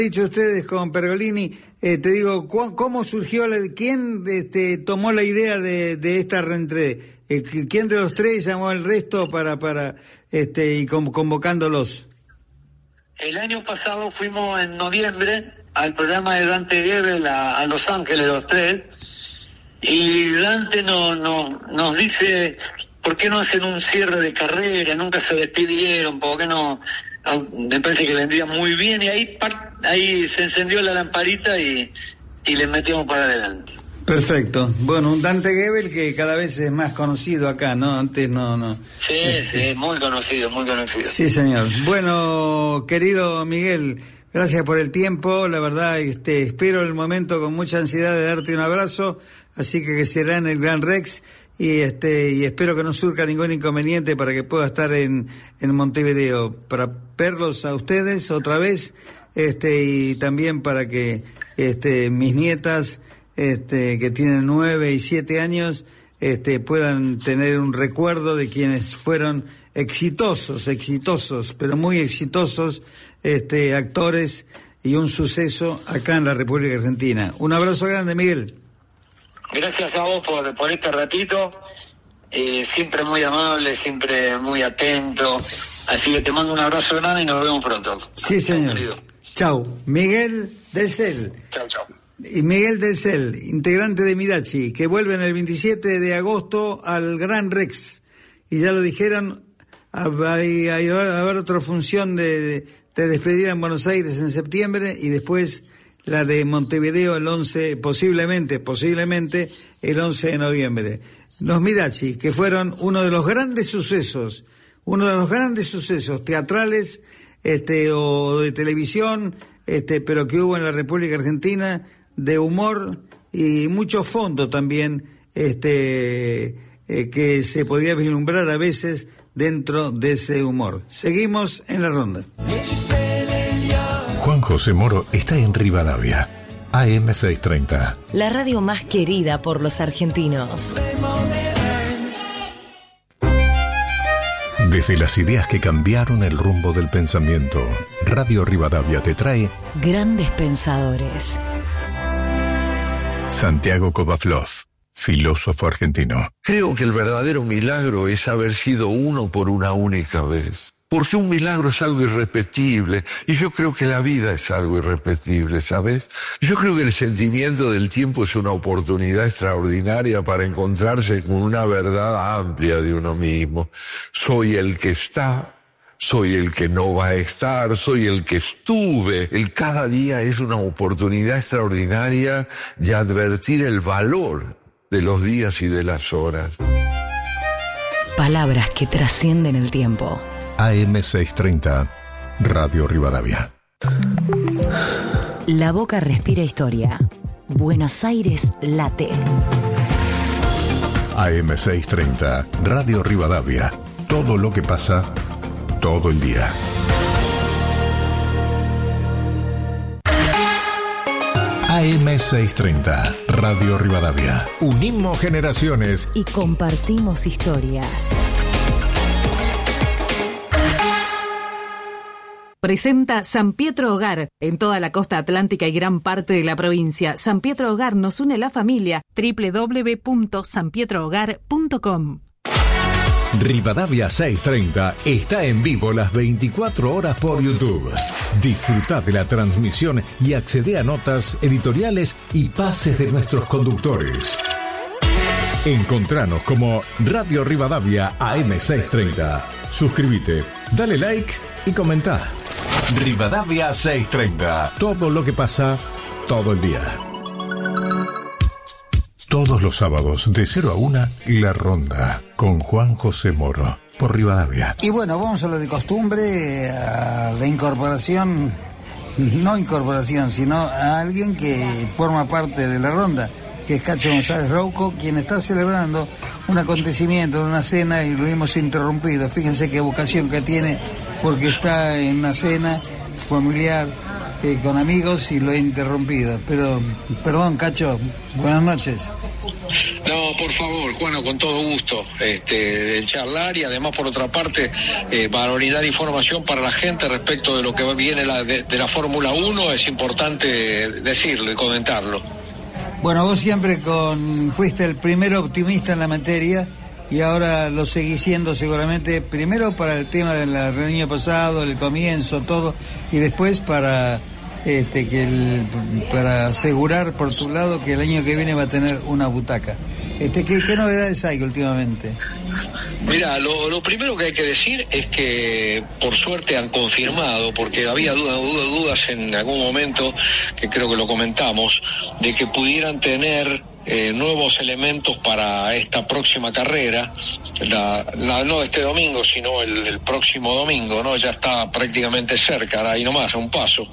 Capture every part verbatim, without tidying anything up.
Dicho ustedes con Pergolini, eh, te digo, ¿cómo surgió, la, quién este, tomó la idea de, de esta reentré? Eh, ¿Quién de los tres llamó al resto para, para este, y convocándolos? El año pasado fuimos en noviembre al programa de Dante Gebel a, a Los Ángeles, los tres, y Dante no, no, nos dice, ¿por qué no hacen un cierre de carrera? Nunca se despidieron, ¿por qué no? Me parece que vendría muy bien, y ahí ahí se encendió la lamparita y, y le metimos para adelante. Perfecto. Bueno, un Dante Gebel que cada vez es más conocido acá, ¿no? Antes no, no. Sí, este... sí, muy conocido, muy conocido. Sí, señor. Bueno, querido Miguel, gracias por el tiempo. La verdad, este, espero el momento con mucha ansiedad de darte un abrazo, así que que será en el Gran Rex. Y este y espero que no surja ningún inconveniente para que pueda estar en, en Montevideo, para verlos a ustedes otra vez, este y también para que este mis nietas este que tienen nueve y siete años este puedan tener un recuerdo de quienes fueron exitosos, exitosos, pero muy exitosos este actores y un suceso acá en la República Argentina. Un abrazo grande, Miguel. Gracias a vos por, por este ratito, eh, siempre muy amable, siempre muy atento, así que te mando un abrazo grande y nos vemos pronto. Sí, señor. Chau. Miguel del Cel. Chau, chau. Y Miguel del Cel, integrante de Mirachi, que vuelven el veintisiete de agosto al Gran Rex. Y ya lo dijeron, hay, hay, va a haber otra función de, de despedida en Buenos Aires en septiembre y después la de Montevideo el once, posiblemente, posiblemente el once de noviembre. Los Mirachi, que fueron uno de los grandes sucesos, uno de los grandes sucesos teatrales, este, o de televisión, este, pero que hubo en la República Argentina, de humor y mucho fondo también, este, eh, que se podía vislumbrar a veces dentro de ese humor. Seguimos en la ronda. Juan José Moro está en Rivadavia, A M seiscientos treinta. La radio más querida por los argentinos. Desde las ideas que cambiaron el rumbo del pensamiento, Radio Rivadavia te trae Grandes Pensadores. Santiago Kovaflov, filósofo argentino. Creo que el verdadero milagro es haber sido uno por una única vez. Porque un milagro es algo irrepetible, y yo creo que la vida es algo irrepetible, ¿sabes? Yo creo que el sentimiento del tiempo es una oportunidad extraordinaria para encontrarse con una verdad amplia de uno mismo. Soy el que está, soy el que no va a estar, soy el que estuve. El cada día es una oportunidad extraordinaria de advertir el valor de los días y de las horas. Palabras que trascienden el tiempo. A M seiscientos treinta, Radio Rivadavia. La boca respira historia. Buenos Aires late. A M seiscientos treinta, Radio Rivadavia. Todo lo que pasa, todo el día. A M seiscientos treinta, Radio Rivadavia. Unimos generaciones y compartimos historias. Presenta San Pietro Hogar en toda la costa atlántica y gran parte de la provincia. San Pietro Hogar nos une la familia. doble u doble u doble u punto san pietro hogar punto com. Rivadavia seiscientos treinta está en vivo las veinticuatro horas por YouTube. Disfruta de la transmisión y accede a notas, editoriales y pases de nuestros conductores. Encontranos como Radio Rivadavia A M seiscientos treinta. Suscríbete, dale like y comenta. Rivadavia seiscientos treinta. Todo lo que pasa, todo el día. Todos los sábados de cero a una, La Ronda, con Juan José Moro, por Rivadavia. Y bueno, vamos a lo de costumbre, a la incorporación, no incorporación, sino a alguien que forma parte de La Ronda, que es Cacho González Rouco, quien está celebrando un acontecimiento, una cena, y lo hemos interrumpido. Fíjense qué vocación que tiene, porque está en una cena familiar eh, con amigos y lo he interrumpido. Pero, perdón, Cacho, buenas noches. No, por favor, Juano, con todo gusto, este, de charlar y además, por otra parte, eh, para brindar información para la gente respecto de lo que viene la, de, de la Fórmula uno, es importante decirlo y comentarlo. Bueno, vos siempre con fuiste el primer optimista en la materia y ahora lo seguís siendo seguramente, primero para el tema del año pasado, el comienzo, todo, y después para... Este, que el, para asegurar por tu lado que el año que viene va a tener una butaca. Este, ¿qué, qué novedades hay últimamente? Mira, lo, lo primero que hay que decir es que por suerte han confirmado, porque había dudas, dudas, dudas en algún momento, que creo que lo comentamos, de que pudieran tener eh, nuevos elementos para esta próxima carrera, la, la, no este domingo, sino el, el próximo domingo, ¿no? Ya está prácticamente cerca, ahí nomás, a un paso.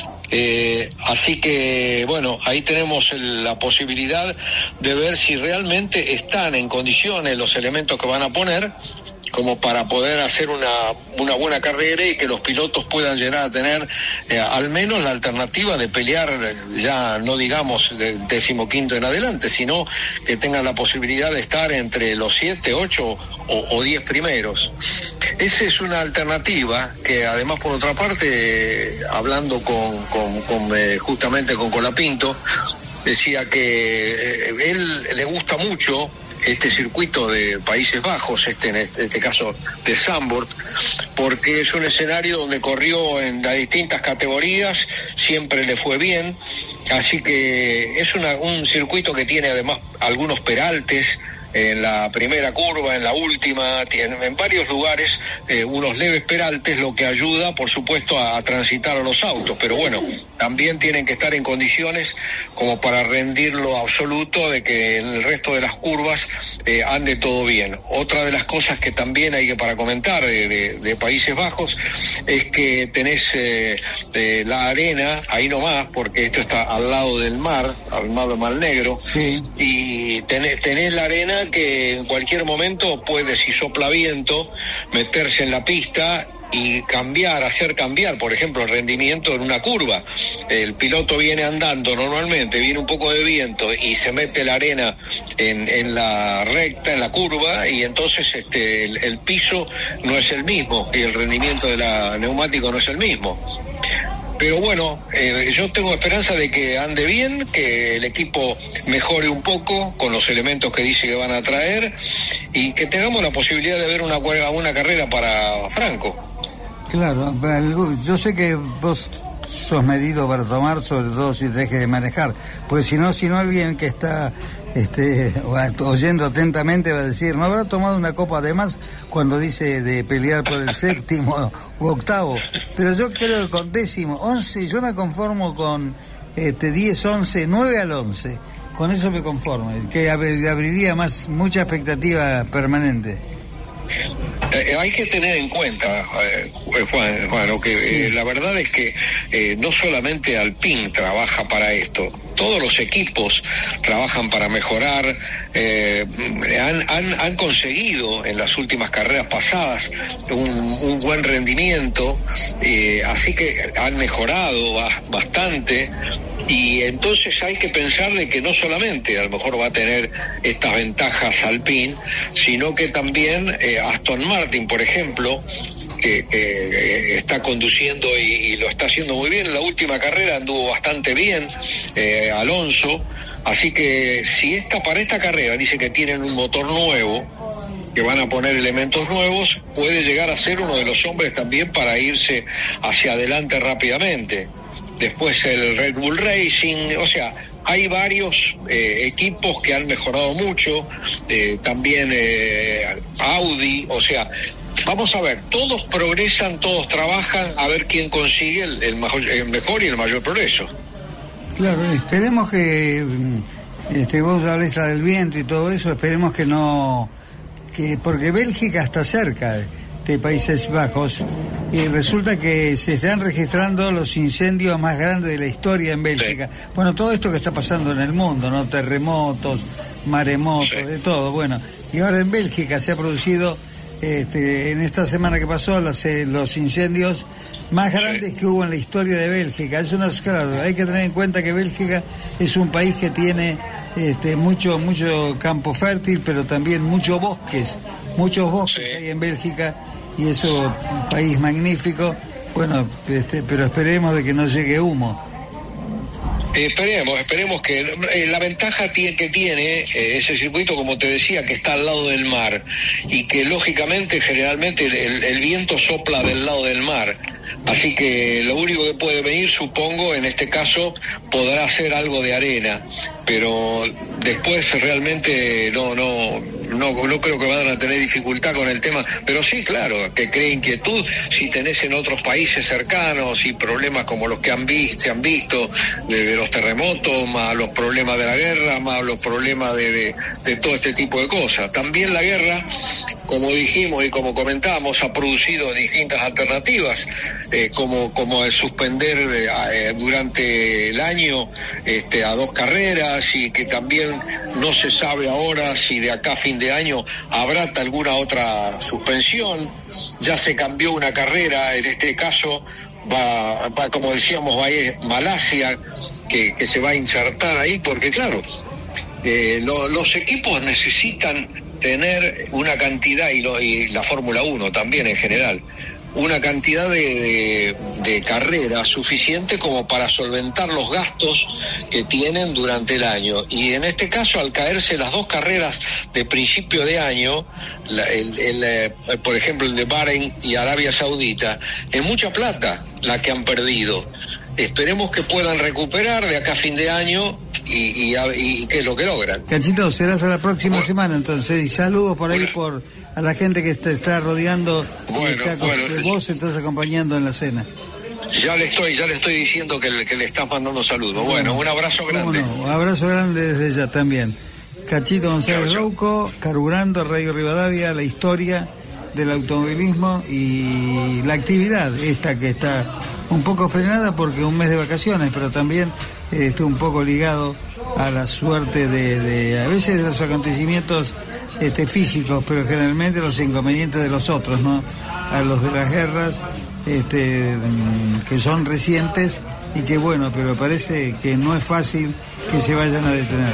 Eh, así que, bueno, ahí tenemos el, la posibilidad de ver si realmente están en condiciones los elementos que van a poner como para poder hacer una, una buena carrera y que los pilotos puedan llegar a tener eh, al menos la alternativa de pelear, ya no digamos del decimoquinto en adelante, sino que tengan la posibilidad de estar entre los siete, ocho o, o diez primeros. Esa es una alternativa que además, por otra parte, eh, hablando con, con, con eh, justamente con Colapinto, decía que eh, él le gusta mucho este circuito de Países Bajos, este en este, este caso de Zandvoort, porque es un escenario donde corrió en las distintas categorías, siempre le fue bien, así que es una, un circuito que tiene además algunos peraltes en la primera curva, en la última, tiene en varios lugares eh, unos leves peraltes, lo que ayuda, por supuesto, a, a transitar a los autos, pero bueno, también tienen que estar en condiciones como para rendir lo absoluto de que en el resto de las curvas eh, ande todo bien. Otra de las cosas que también hay que para comentar de, de, de Países Bajos es que tenés eh, eh, la arena ahí nomás, porque esto está al lado del mar, al lado del Mar Negro, sí. Y tenés, tenés la arena que en cualquier momento puede, si sopla viento, meterse en la pista y cambiar, hacer cambiar, por ejemplo, el rendimiento en una curva. El piloto viene andando normalmente, viene un poco de viento y se mete la arena en, en la recta, en la curva, y entonces este el, el piso no es el mismo y el rendimiento de la neumático no es el mismo. Pero bueno, eh, yo tengo esperanza de que ande bien, que el equipo mejore un poco con los elementos que dice que van a traer y que tengamos la posibilidad de ver una, una carrera para Franco. Claro, yo sé que vos sos medido para tomar, sobre todo si tenés que manejar, pues si no, si no alguien que está este, oyendo atentamente va a decir, ¿no habrá tomado una copa de más cuando dice de pelear por el séptimo u octavo? Pero yo creo que con décimo, once, yo me conformo con este diez, once, nueve al once, con eso me conformo, que abriría más mucha expectativa permanente. Eh, hay que tener en cuenta, eh, Juan, Juan, que eh, la verdad es que eh, no solamente Alpine trabaja para esto, todos los equipos trabajan para mejorar, eh, han, han, han conseguido en las últimas carreras pasadas un, un buen rendimiento, eh, así que han mejorado ba- bastante. Y entonces hay que pensar de que no solamente a lo mejor va a tener estas ventajas Alpine, sino que también eh, Aston Martin, por ejemplo, que, que está conduciendo y, y lo está haciendo muy bien. En la última carrera anduvo bastante bien eh, Alonso, así que si esta para esta carrera dice que tienen un motor nuevo, que van a poner elementos nuevos, puede llegar a ser uno de los hombres también para irse hacia adelante rápidamente. Después el Red Bull Racing, o sea, hay varios eh, equipos que han mejorado mucho, eh, también eh, Audi, o sea, vamos a ver, todos progresan, todos trabajan, a ver quién consigue el, el, mejor, el mejor y el mayor progreso. Claro, esperemos que, este, vos hables del viento y todo eso, esperemos que no, que porque Bélgica está cerca de Países Bajos y resulta que se están registrando los incendios más grandes de la historia en Bélgica. Sí. Bueno, todo esto que está pasando en el mundo, ¿no? Terremotos, maremotos, sí, de todo. Bueno, y ahora en Bélgica se ha producido este, en esta semana que pasó, los, eh, los incendios más grandes que hubo en la historia de Bélgica. Es una, claro, hay que tener en cuenta que Bélgica es un país que tiene este, mucho, mucho campo fértil, pero también muchos bosques, muchos bosques sí. hay en Bélgica, y eso es un país magnífico. Bueno, este, pero esperemos de que no llegue humo. Esperemos, esperemos que eh, la ventaja tiene, que tiene eh, ese circuito, como te decía, que está al lado del mar y que lógicamente generalmente el, el viento sopla del lado del mar. Así que lo único que puede venir, supongo, en este caso, podrá ser algo de arena, pero después realmente no, no, no, no creo que van a tener dificultad con el tema. Pero sí, claro, que cree inquietud si tenés en otros países cercanos y problemas como los que han visto, se han visto de, de los terremotos, más los problemas de la guerra, más los problemas de, de, de todo este tipo de cosas. También la guerra, como dijimos y como comentamos, ha producido distintas alternativas, eh, como, como el suspender eh, durante el año este, a dos carreras, y que también no se sabe ahora si de acá a fin de año habrá alguna otra suspensión. Ya se cambió una carrera, en este caso va, va como decíamos, va a ir Malasia, que, que se va a insertar ahí, porque claro, eh, lo, los equipos necesitan tener una cantidad, y, lo, y la Fórmula uno también en general, una cantidad de, de, de carreras suficiente como para solventar los gastos que tienen durante el año. Y en este caso, al caerse las dos carreras de principio de año, la, el, el, eh, por ejemplo el de Bahrein y Arabia Saudita, es mucha plata la que han perdido. Esperemos que puedan recuperar de acá a fin de año y, y, y qué es lo que logran. Cachito, será hasta la próxima bueno, semana entonces, y saludos por ahí, bueno, por a la gente que te está rodeando, bueno, y está con, bueno, que vos estás acompañando en la cena. Ya le estoy, ya le estoy diciendo que le, que le estás mandando saludos. Bueno, un abrazo grande. No? Un abrazo grande desde ya también. Cachito González Rouco, carburando Radio Rivadavia, la historia del automovilismo y la actividad esta que está un poco frenada porque un mes de vacaciones, pero también eh, está un poco ligado a la suerte de, de a veces de los acontecimientos este, físicos, pero generalmente los inconvenientes de los otros, ¿no? A los de las guerras, este, que son recientes y que bueno, pero parece que no es fácil que se vayan a detener.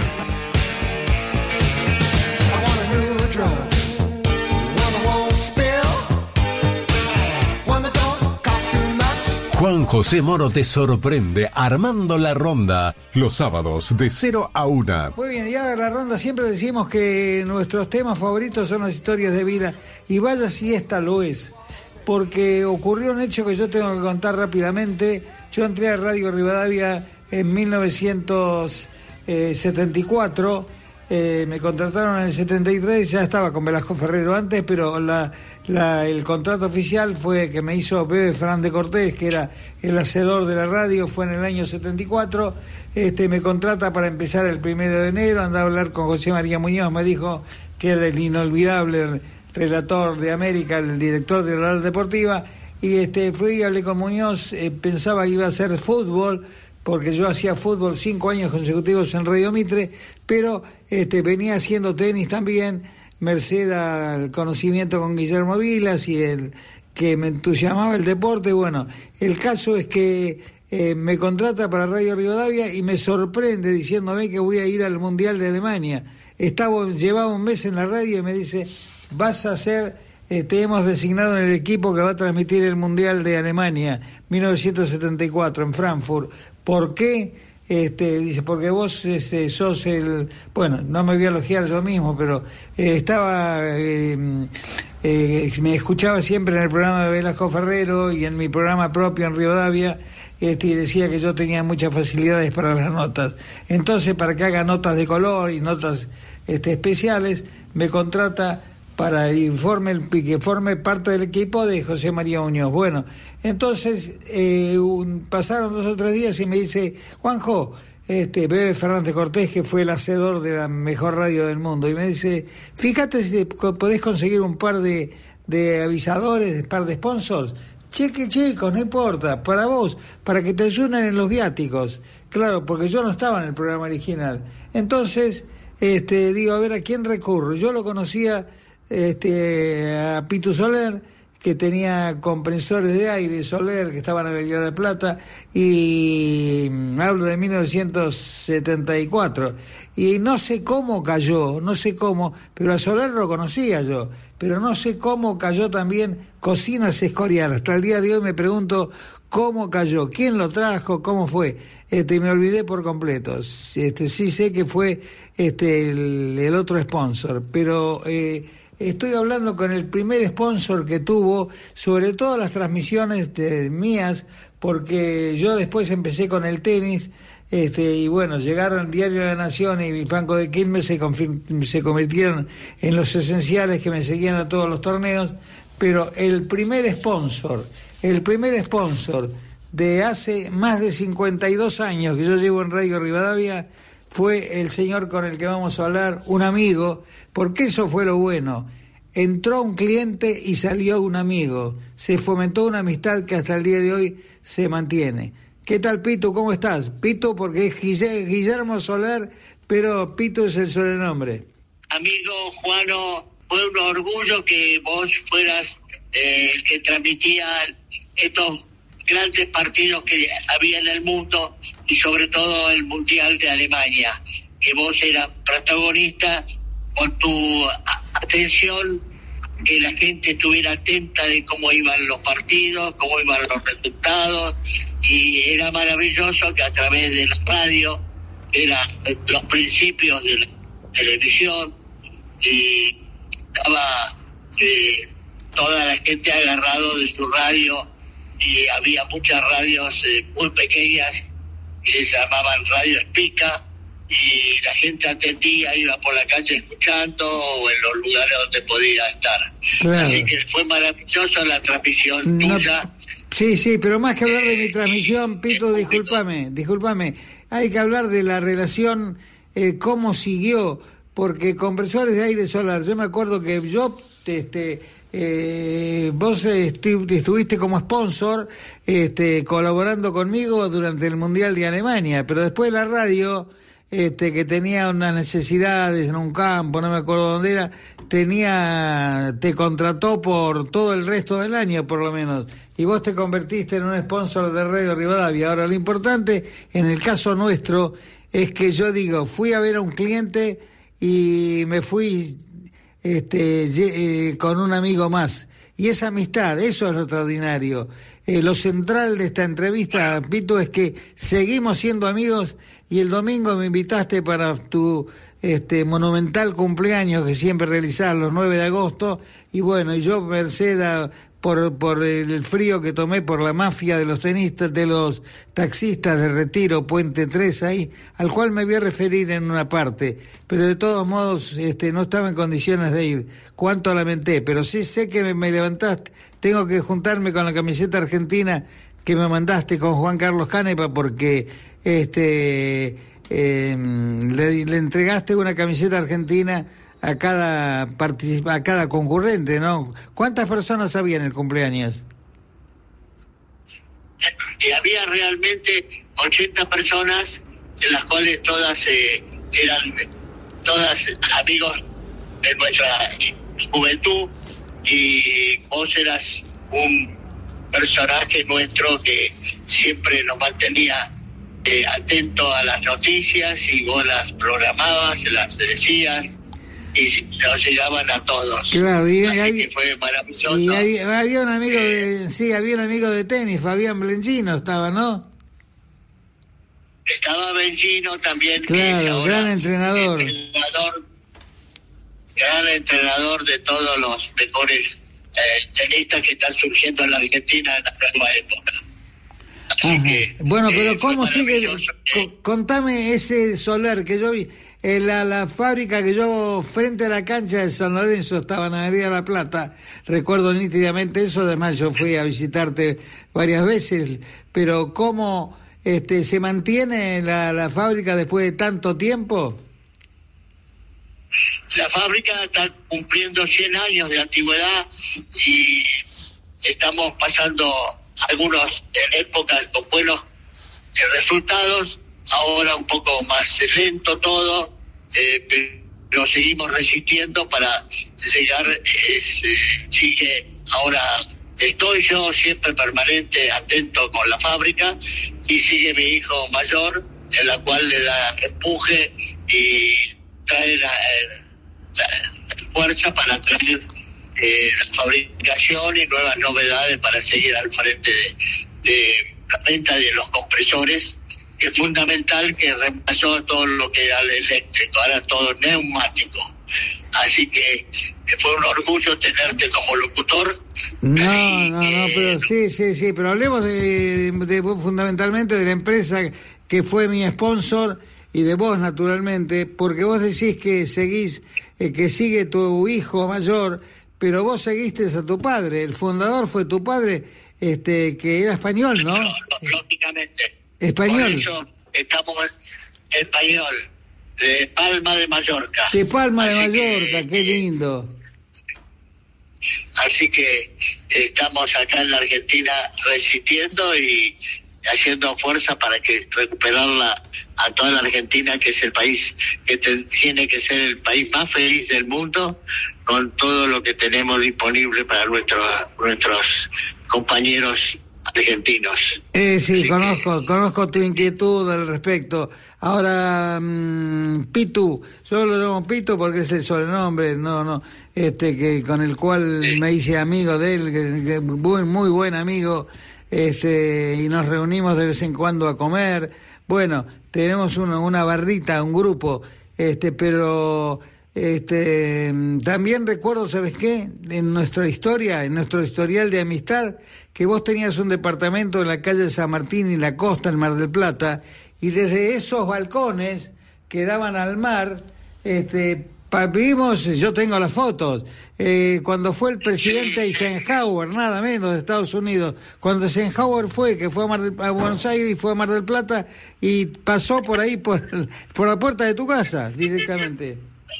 Juan José Moro te sorprende armando la ronda los sábados de cero a una. Muy bien, y ahora la ronda siempre decimos que nuestros temas favoritos son las historias de vida, y vaya si esta lo es, porque ocurrió un hecho que yo tengo que contar rápidamente. Yo entré a Radio Rivadavia en mil novecientos setenta y cuatro, eh, me contrataron en el setenta y tres, ya estaba con Velasco Ferrero antes, pero la, la, el contrato oficial fue que me hizo Pepe Fernández Cortés, que era el hacedor de la radio, fue en el año setenta y cuatro, este, me contrata para empezar el primero de enero, andaba a hablar con José María Muñoz, me dijo que era el inolvidable relator de América, el director de la Oral Deportiva, y este, fui y hablé con Muñoz, eh, pensaba que iba a hacer fútbol, porque yo hacía fútbol cinco años consecutivos en Radio Mitre, pero este, venía haciendo tenis también, merced al conocimiento con Guillermo Vilas y el que me entusiasmaba el deporte. Bueno, el caso es que eh, me contrata para Radio Rivadavia y me sorprende diciéndome que voy a ir al Mundial de Alemania. Estaba, llevaba un mes en la radio y me dice, vas a ser, eh, te hemos designado en el equipo que va a transmitir el Mundial de Alemania, mil novecientos setenta y cuatro, en Frankfurt. ¿Por qué? Este, dice, porque vos este, sos el... Bueno, no me voy a elogiar yo mismo, pero eh, estaba... Eh, eh, me escuchaba siempre en el programa de Velasco Ferrero y en mi programa propio en Rivadavia, este, y decía que yo tenía muchas facilidades para las notas. Entonces, para que haga notas de color y notas este, especiales, me contrata para informe, que forme parte del equipo de José María Muñoz. Bueno, entonces eh, un, pasaron dos o tres días y me dice, Juanjo, este, Pepe Fernández Cortés, que fue el hacedor de la mejor radio del mundo, y me dice, fíjate si podés conseguir un par de, de avisadores, un par de sponsors. Cheque, chicos, no importa, para vos, para que te ayuden en los viáticos. Claro, porque yo no estaba en el programa original. Entonces, este, digo, a ver, ¿a quién recurro? Yo lo conocía este, a Pitu Soler, que tenía compresores de aire Soler, que estaban en la Avenida de Plata, y hablo de mil novecientos setenta y cuatro, y no sé cómo cayó, no sé cómo, pero a Soler lo conocía yo, pero no sé cómo cayó también Cocinas Escorial. Hasta el día de hoy me pregunto cómo cayó, quién lo trajo, cómo fue. Este, me olvidé por completo. Este, sí sé que fue este el, el otro sponsor, pero eh, estoy hablando con el primer sponsor que tuvo, sobre todo las transmisiones de, mías, porque yo después empecé con el tenis, este, y bueno, llegaron el Diario de la Nación y el Banco de Quilmes, se, confir- se convirtieron en los esenciales que me seguían a todos los torneos, pero el primer sponsor, el primer sponsor de hace más de cincuenta y dos años que yo llevo en Radio Rivadavia fue el señor con el que vamos a hablar, un amigo, porque eso fue lo bueno. Entró un cliente y salió un amigo. Se fomentó una amistad que hasta el día de hoy se mantiene. ¿Qué tal, Pitu? ¿Cómo estás? Pitu porque es Guillermo Soler, pero Pitu es el sobrenombre. Amigo Juano, fue un orgullo que vos fueras eh, el que transmitía estos grandes partidos que había en el mundo y sobre todo el Mundial de Alemania, que vos eras protagonista con tu atención, que la gente estuviera atenta de cómo iban los partidos, cómo iban los resultados, y era maravilloso que a través de la radio, eran los principios de la televisión, y estaba eh, toda la gente agarrado de su radio, y había muchas radios eh, muy pequeñas que se llamaban Radio Espica, y la gente atendía, iba por la calle escuchando o en los lugares donde podía estar. Claro. Así que fue maravillosa la transmisión no, tuya. Sí, sí, pero más que hablar de mi transmisión, Pito, discúlpame, discúlpame, hay que hablar de la relación, eh, cómo siguió, porque compresores de aire solar, yo me acuerdo que yo, este... Eh, vos estu- estuviste como sponsor este, colaborando conmigo durante el Mundial de Alemania, pero después la radio, este, que tenía unas necesidades en un campo, no me acuerdo dónde era, tenía, te contrató por todo el resto del año por lo menos, y vos te convertiste en un sponsor de Radio Rivadavia. Ahora, lo importante en el caso nuestro es que yo digo, fui a ver a un cliente y me fui Este, eh, con un amigo más, y esa amistad, eso es lo extraordinario. Eh, lo central de esta entrevista, Pito, es que seguimos siendo amigos, y el domingo me invitaste para tu este monumental cumpleaños que siempre realizás los nueve de agosto, y bueno, y yo merced a por por el frío que tomé por la mafia de los tenistas, de los taxistas de Retiro, Puente tres ahí, al cual me voy a referir en una parte, pero de todos modos este no estaba en condiciones de ir. Cuánto lamenté, pero sí sé que me, me levantaste, tengo que juntarme con la camiseta argentina que me mandaste con Juan Carlos Canepa, porque este eh, le, le entregaste una camiseta argentina a cada participa, a cada concurrente, ¿no? ¿Cuántas personas había en el cumpleaños? Y había realmente ochenta personas, de las cuales todas eh, eran todas amigos de nuestra juventud, y vos eras un personaje nuestro que siempre nos mantenía eh, atento a las noticias, y vos las programabas, las decías, y nos llegaban a todos. Claro, y, así había, que fue maravilloso. Y había, había un amigo de, sí, había un amigo de tenis, Fabián Blencino estaba, ¿no? Estaba Benzino también, claro, que es ahora gran entrenador. entrenador, gran entrenador de todos los mejores eh, tenistas que están surgiendo en la Argentina en la nueva época. Así que, bueno, pero eh, ¿cómo sigue? Eh. Contame ese Soler que yo vi. En la, la fábrica que yo, frente a la cancha de San Lorenzo, estaba en Avenida La Plata, recuerdo nítidamente eso. Además yo fui a visitarte varias veces, pero ¿cómo este, se mantiene la, la fábrica después de tanto tiempo? La fábrica está cumpliendo cien años de antigüedad, y estamos pasando algunas épocas con buenos resultados, ahora un poco más lento todo, eh, lo seguimos resistiendo para llegar, es, sigue ahora, estoy yo siempre permanente, atento con la fábrica, y sigue mi hijo mayor, en la cual le da empuje y trae la, la fuerza para traer eh, la fabricación y nuevas novedades para seguir al frente de, de la venta de los compresores, que es fundamental, que reemplazó todo lo que era el eléctrico, ahora todo neumático. Así que fue un orgullo tenerte como locutor. No, y, no, eh, no, pero sí, sí, sí, pero hablemos de, de, fundamentalmente de la empresa que fue mi sponsor y de vos, naturalmente, porque vos decís que seguís, eh, que sigue tu hijo mayor, pero vos seguiste a tu padre, el fundador fue tu padre, este, que era español, ¿no? Lógicamente. Español. Por eso estamos en español, de Palma de Mallorca. De Palma de Así Mallorca, que, qué lindo. Así que estamos acá en la Argentina resistiendo y haciendo fuerza para que recuperarla a toda la Argentina, que es el país que te, tiene que ser el país más feliz del mundo, con todo lo que tenemos disponible para nuestro, nuestros compañeros argentinos. Eh, sí, Así conozco, que, conozco tu inquietud al respecto. Ahora, mmm, Pitu, yo lo llamo Pitu porque es el sobrenombre, no, no, este, que con el cual sí. me hice amigo de él, que, que muy, muy buen amigo, este, y nos reunimos de vez en cuando a comer. Bueno, tenemos una, una barrita, un grupo, este, pero este, también recuerdo, ¿sabes qué? En nuestra historia, en nuestro historial de amistad, que vos tenías un departamento en la calle San Martín y la Costa, en Mar del Plata, y desde esos balcones que daban al mar, este, vimos, yo tengo las fotos, eh, cuando fue el presidente Eisenhower, nada menos, de Estados Unidos, cuando Eisenhower fue, que fue a, Mar del, a Buenos Aires y fue a Mar del Plata, y pasó por ahí, por, por la puerta de tu casa, directamente.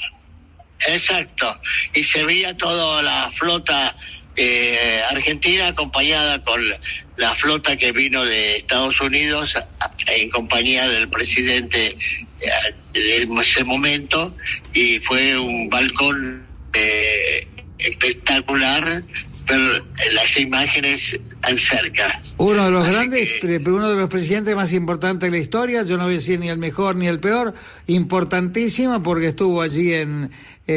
Exacto, y se veía toda la flota eh, argentina acompañada con la flota que vino de Estados Unidos en compañía del presidente de ese momento, y fue un balcón eh, espectacular, pero las imágenes tan cerca. Uno de los Así grandes, que, uno de los presidentes más importantes de la historia, yo no voy a decir ni el mejor ni el peor, importantísimo porque estuvo allí en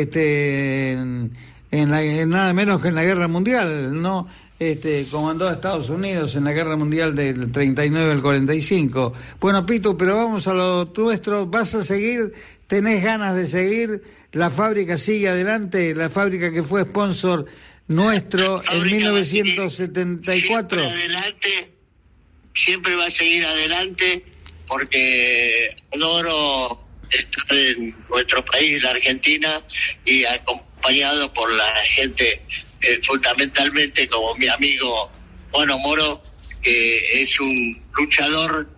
este en, en, la, en nada menos que en la Guerra Mundial, ¿no? Este, comandó a Estados Unidos en la Guerra Mundial del treinta y nueve al cuarenta y cinco. Bueno, Pitu, pero vamos a lo nuestro. ¿Vas a seguir? ¿Tenés ganas de seguir? ¿La fábrica sigue adelante? ¿La fábrica que fue sponsor nuestro en mil novecientos setenta y cuatro? Siempre adelante, siempre va a seguir adelante, porque adoro estar en nuestro país, la Argentina, y acompañado por la gente, eh, fundamentalmente como mi amigo Juano Moro, que es un luchador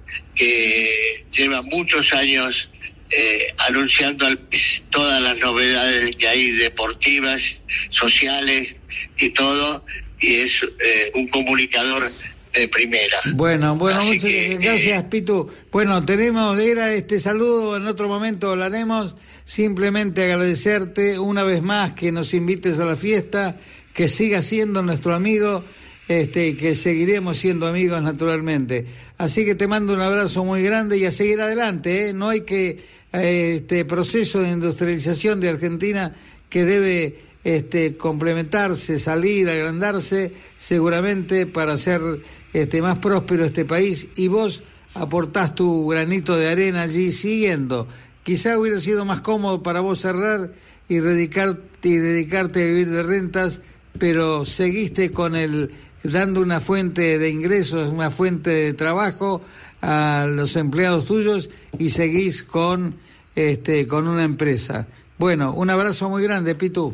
que lleva muchos años eh, anunciando al, todas las novedades que hay deportivas, sociales y todo, y es eh, un comunicador de primera. Bueno, bueno, Así muchas que, gracias, eh, Pitu. Bueno, tenemos, era este saludo, en otro momento hablaremos, simplemente agradecerte una vez más que nos invites a la fiesta, que sigas siendo nuestro amigo, este, y que seguiremos siendo amigos naturalmente. Así que te mando un abrazo muy grande y a seguir adelante, ¿eh? No hay que, eh, este proceso de industrialización de Argentina que debe este complementarse, salir, agrandarse, seguramente para hacer este más próspero este país, y vos aportás tu granito de arena allí siguiendo. Quizá hubiera sido más cómodo para vos cerrar y dedicarte, y dedicarte a vivir de rentas, pero seguiste con el dando una fuente de ingresos, una fuente de trabajo a los empleados tuyos, y seguís con este con una empresa. Bueno, un abrazo muy grande, Pitu.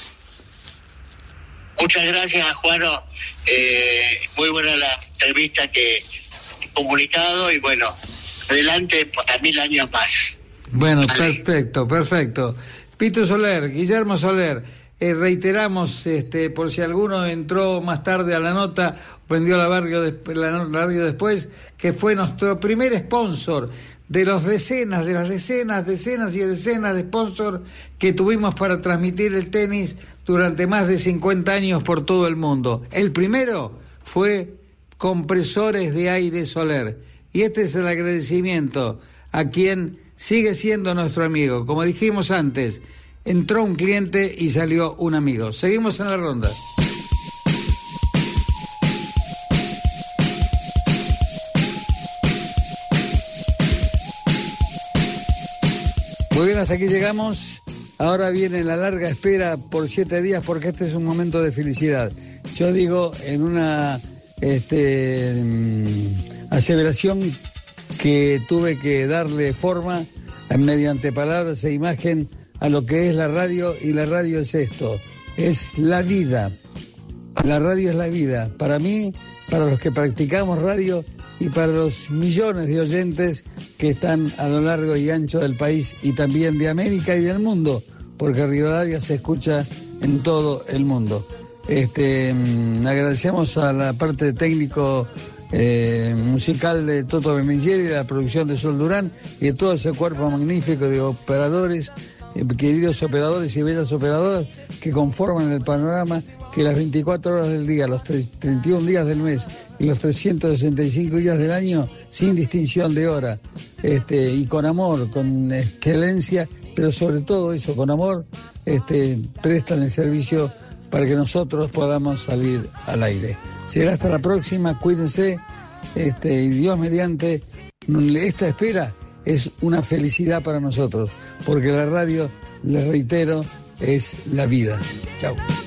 Muchas gracias, Juano. Eh, muy buena la entrevista que he comunicado, y bueno, adelante para mil años más. Bueno, Vale. perfecto, perfecto. Pitu Soler, Guillermo Soler, eh, reiteramos, este, por si alguno entró más tarde a la nota, prendió la radio, de, la radio después, que fue nuestro primer sponsor de los decenas, de las decenas, decenas y decenas de sponsors que tuvimos para transmitir el tenis durante más de cincuenta años por todo el mundo. El primero fue Compresores de Aire Soler. Y este es el agradecimiento a quien sigue siendo nuestro amigo. Como dijimos antes, entró un cliente y salió un amigo. Seguimos en la ronda. Muy bien, hasta aquí llegamos. Ahora viene la larga espera por siete días porque este es un momento de felicidad. Yo digo en una este, aseveración que tuve que darle forma mediante palabras e imagen a lo que es la radio, y la radio es esto, es la vida. La radio es la vida. Para mí, para los que practicamos radio y para los millones de oyentes que están a lo largo y ancho del país y también de América y del mundo, porque Rivadavia se escucha en todo el mundo. Este, agradecemos a la parte técnico eh, musical de Toto Benmigeri, de la producción de Sol Durán y de todo ese cuerpo magnífico de operadores, eh, queridos operadores y bellas operadoras que conforman el panorama que las veinticuatro horas del día, los treinta y un días del mes y los trescientos sesenta y cinco días del año, sin distinción de hora, este, y con amor, con excelencia, pero sobre todo eso, con amor, este, prestan el servicio para que nosotros podamos salir al aire. Será hasta la próxima, cuídense, este, y Dios mediante, esta espera es una felicidad para nosotros, porque la radio, les reitero, es la vida. Chao.